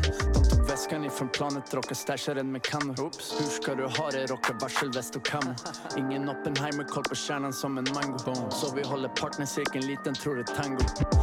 De tog väskan ifrån planet, råkade stasha den med kannor. Hur ska du ha det, rocka varselväst och kammo. Ingen Oppenheimer, koll på kärnan som en mango. Så vi håller partnercirkeln liten, tror det tango.